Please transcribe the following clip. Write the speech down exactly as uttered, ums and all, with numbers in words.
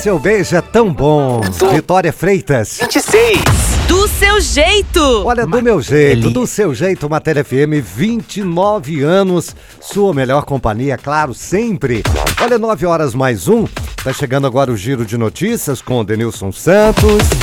seu beijo é tão bom. Vitória Freitas. vinte e seis. Do seu jeito. Olha, do meu jeito, do seu jeito, Matéria F M, vinte e nove anos, sua melhor companhia, claro, sempre. Olha, nove horas mais um, tá chegando agora o Giro de Notícias com o Denilson Santos.